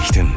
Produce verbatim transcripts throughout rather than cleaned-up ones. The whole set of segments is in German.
Nachrichten.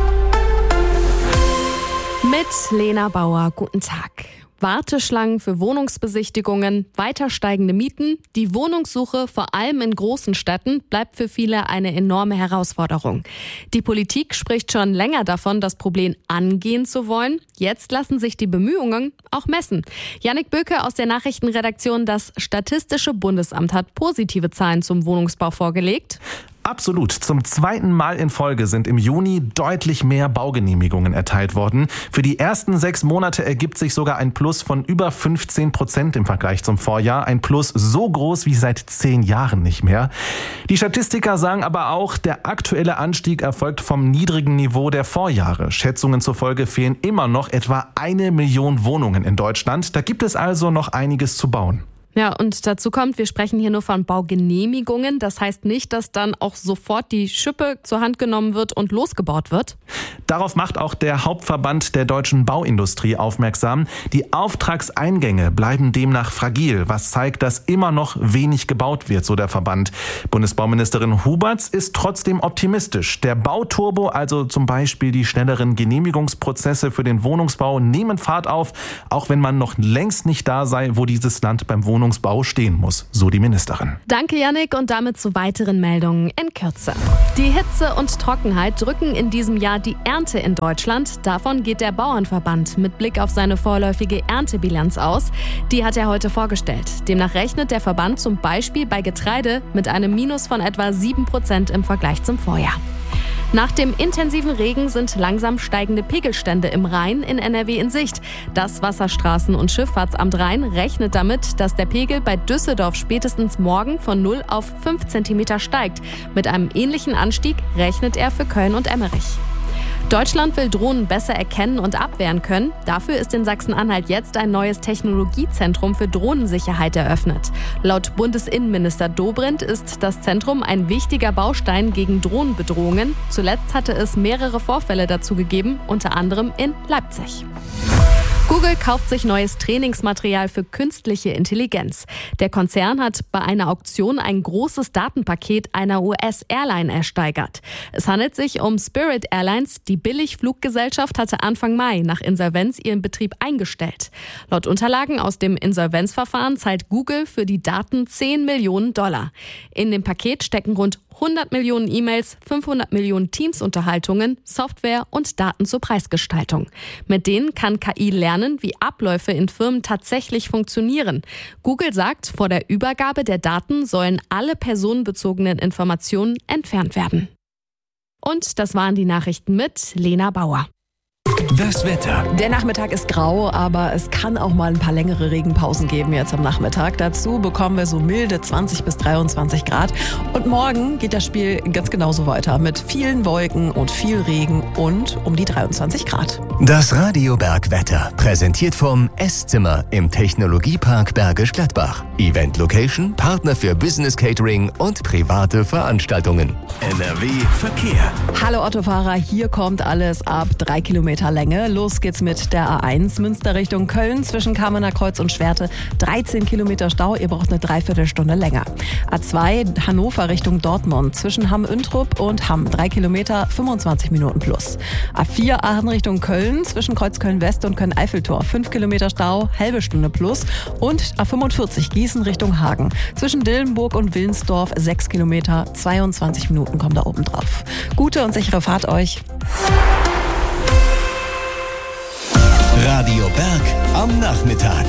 Mit Lena Bauer, guten Tag. Warteschlangen für Wohnungsbesichtigungen, weiter steigende Mieten. Die Wohnungssuche, vor allem in großen Städten, bleibt für viele eine enorme Herausforderung. Die Politik spricht schon länger davon, das Problem angehen zu wollen. Jetzt lassen sich die Bemühungen auch messen. Jannik Böke aus der Nachrichtenredaktion, das Statistische Bundesamt hat positive Zahlen zum Wohnungsbau vorgelegt. Absolut. Zum zweiten Mal in Folge sind im Juni deutlich mehr Baugenehmigungen erteilt worden. Für die ersten sechs Monate ergibt sich sogar ein Plus von über fünfzehn Prozent im Vergleich zum Vorjahr. Ein Plus so groß wie seit zehn Jahren nicht mehr. Die Statistiker sagen aber auch, der aktuelle Anstieg erfolgt vom niedrigen Niveau der Vorjahre. Schätzungen zufolge fehlen immer noch etwa eine Million Wohnungen in Deutschland. Da gibt es also noch einiges zu bauen. Ja, und dazu kommt, wir sprechen hier nur von Baugenehmigungen. Das heißt nicht, dass dann auch sofort die Schippe zur Hand genommen wird und losgebaut wird. Darauf macht auch der Hauptverband der deutschen Bauindustrie aufmerksam. Die Auftragseingänge bleiben demnach fragil, was zeigt, dass immer noch wenig gebaut wird, so der Verband. Bundesbauministerin Huberts ist trotzdem optimistisch. Der Bauturbo, also zum Beispiel die schnelleren Genehmigungsprozesse für den Wohnungsbau, nehmen Fahrt auf, auch wenn man noch längst nicht da sei, wo dieses Land beim Wohnungsbau Wohnungsbau stehen muss, so die Ministerin. Danke, Jannik, und damit zu weiteren Meldungen in Kürze. Die Hitze und Trockenheit drücken in diesem Jahr die Ernte in Deutschland. Davon geht der Bauernverband mit Blick auf seine vorläufige Erntebilanz aus. Die hat er heute vorgestellt. Demnach rechnet der Verband zum Beispiel bei Getreide mit einem Minus von etwa sieben Prozent im Vergleich zum Vorjahr. Nach dem intensiven Regen sind langsam steigende Pegelstände im Rhein in N R W in Sicht. Das Wasserstraßen- und Schifffahrtsamt Rhein rechnet damit, dass der Pegel bei Düsseldorf spätestens morgen von null auf fünf Zentimeter steigt. Mit einem ähnlichen Anstieg rechnet er für Köln und Emmerich. Deutschland will Drohnen besser erkennen und abwehren können. Dafür ist in Sachsen-Anhalt jetzt ein neues Technologiezentrum für Drohnensicherheit eröffnet. Laut Bundesinnenminister Dobrindt ist das Zentrum ein wichtiger Baustein gegen Drohnenbedrohungen. Zuletzt hatte es mehrere Vorfälle dazu gegeben, unter anderem in Leipzig. Google kauft sich neues Trainingsmaterial für künstliche Intelligenz. Der Konzern hat bei einer Auktion ein großes Datenpaket einer U S-Airline ersteigert. Es handelt sich um Spirit Airlines. Die Billigfluggesellschaft hatte Anfang Mai nach Insolvenz ihren Betrieb eingestellt. Laut Unterlagen aus dem Insolvenzverfahren zahlt Google für die Daten zehn Millionen Dollar. In dem Paket stecken rund hundert Millionen E-Mails, fünfhundert Millionen Teams-Unterhaltungen, Software und Daten zur Preisgestaltung. Mit denen kann K I lernen, wie Abläufe in Firmen tatsächlich funktionieren. Google sagt, vor der Übergabe der Daten sollen alle personenbezogenen Informationen entfernt werden. Und das waren die Nachrichten mit Lena Bauer. Das Wetter. Der Nachmittag ist grau, aber es kann auch mal ein paar längere Regenpausen geben jetzt am Nachmittag. Dazu bekommen wir so milde zwanzig bis dreiundzwanzig Grad. Und morgen geht das Spiel ganz genauso weiter mit vielen Wolken und viel Regen und um die dreiundzwanzig Grad. Das Radio Berg Wetter, präsentiert vom Esszimmer im Technologiepark Bergisch Gladbach. Event Location, Partner für Business Catering und private Veranstaltungen. N R W Verkehr. Hallo Autofahrer, hier kommt alles ab drei Kilometer Länge. Los geht's mit der A eins Münster Richtung Köln zwischen Kamener Kreuz und Schwerte. dreizehn Kilometer Stau, ihr braucht eine Dreiviertelstunde länger. A zwei Hannover Richtung Dortmund zwischen Hamm-Üntrup und Hamm. drei Kilometer, fünfundzwanzig Minuten plus. A vier Aachen Richtung Köln zwischen Kreuzköln West und Köln-Eiffeltor. fünf Kilometer Stau, halbe Stunde plus. Und A fünfundvierzig Gießen Richtung Hagen. Zwischen Dillenburg und Willensdorf sechs Kilometer, zweiundzwanzig Minuten kommen da oben drauf. Gute und sichere Fahrt euch. Radio Berg am Nachmittag.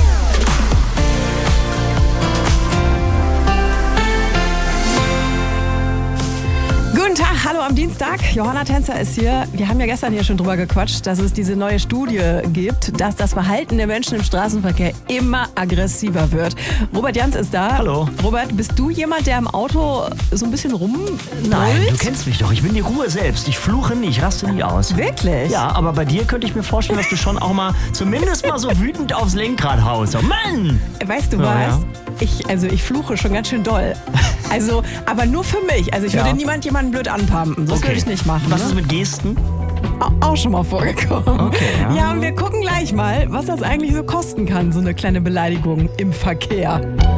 Guten Tag, hallo am Dienstag. Johanna Tänzer ist hier. Wir haben ja gestern hier schon drüber gequatscht, dass es diese neue Studie gibt, dass das Verhalten der Menschen im Straßenverkehr immer aggressiver wird. Robert Jans ist da. Hallo. Robert, bist du jemand, der im Auto so ein bisschen rum? Nein, du kennst mich doch. Ich bin die Ruhe selbst. Ich fluche nie, ich raste nie aus. Wirklich? Ja, aber bei dir könnte ich mir vorstellen, dass du schon auch mal zumindest mal so wütend aufs Lenkrad haust. So, Mann! Weißt du Ja, was? ja. Ich, also ich fluche schon ganz schön doll. Also, aber nur für mich. Also ich Ja. würde niemand jemanden blöd anpumpen. Das Okay. würde ich nicht machen. Was ne? ist mit Gesten? Auch schon mal vorgekommen. Okay, ja. Ja, und wir gucken gleich mal, was das eigentlich so kosten kann, so eine kleine Beleidigung im Verkehr.